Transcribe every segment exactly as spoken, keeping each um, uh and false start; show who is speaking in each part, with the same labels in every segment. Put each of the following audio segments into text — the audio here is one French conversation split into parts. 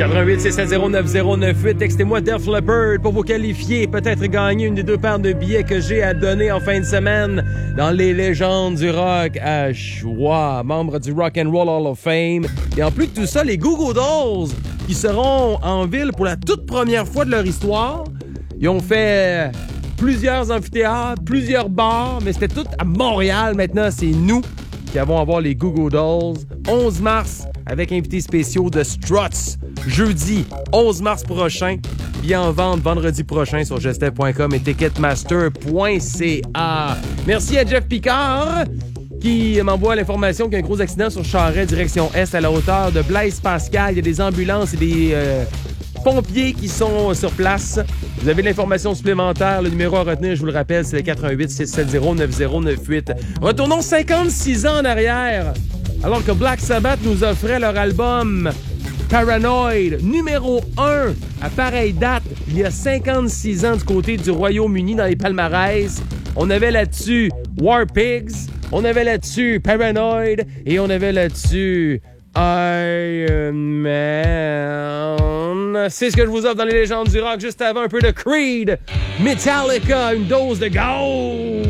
Speaker 1: quatre un huit, six sept zéro, neuf zéro neuf huit. Textez-moi Def Leppard pour vous qualifier, peut-être gagner une des deux paires de billets que j'ai à donner en fin de semaine dans les légendes du rock à choix, membre du Rock and Roll Hall of Fame. Et en plus de tout ça, les Goo Goo Dolls qui seront en ville pour la toute première fois de leur histoire. Ils ont fait plusieurs amphithéâtres, plusieurs bars, mais c'était tout à Montréal. Maintenant, c'est nous qui avons à voir les Goo Goo Dolls. onze mars, avec invités spéciaux de Struts. Jeudi, onze mars prochain. Bien en vente vendredi prochain sur gestev point com et ticketmaster point c a. Merci à Jeff Picard qui m'envoie l'information qu'il y a un gros accident sur Charest, direction Est, à la hauteur de Blaise Pascal. Il y a des ambulances et des euh, pompiers qui sont sur place. Vous avez de l'information supplémentaire. Le numéro à retenir, je vous le rappelle, c'est le quatre un huit, six sept zéro, neuf zéro neuf huit. Retournons cinquante-six ans en arrière, alors que Black Sabbath nous offrait leur album Paranoid, numéro un, à pareille date, il y a cinquante-six ans du côté du Royaume-Uni dans les palmarès. On avait là-dessus War Pigs, on avait là-dessus Paranoid et on avait là-dessus Iron Man. C'est ce que je vous offre dans les légendes du rock. Juste avant, un peu de Creed, Metallica, une dose de gaz.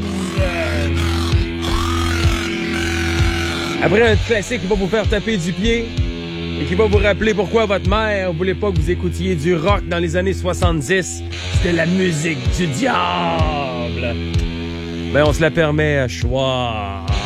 Speaker 1: Après un classique qui va vous faire taper du pied et qui va vous rappeler pourquoi votre mère voulait pas que vous écoutiez du rock dans les années soixante-dix. C'était la musique du diable. Ben, on se la permet à choix.